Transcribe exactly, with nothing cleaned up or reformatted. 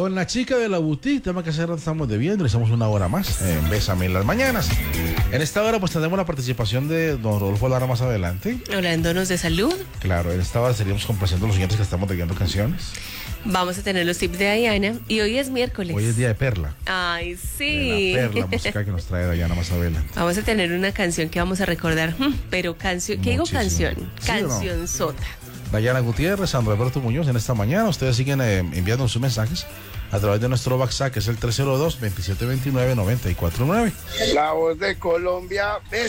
Con la chica de la boutique, tema que hace rato estamos debiendo, le hacemos una hora más en Bésame en las mañanas. En esta hora pues tendremos la participación de don Rodolfo Lara más adelante. Hablándonos de salud. Claro, en esta hora estaríamos complaciendo a los siguientes que estamos debiendo canciones. Vamos a tener los tips de Diana y hoy es miércoles. Hoy es día de Perla. Ay, sí. De la Perla musical que nos trae Diana más adelante. Vamos a tener una canción que vamos a recordar, pero canción, ¿qué digo canción? ¿Sí Canción no? sota. Dayana Gutiérrez, Sandro Alberto Muñoz en esta mañana. Ustedes siguen eh, enviando sus mensajes a través de nuestro WhatsApp, que es el tres cero dos, veintisiete veintinueve, noventa y cuatro nueve. La voz de Colombia.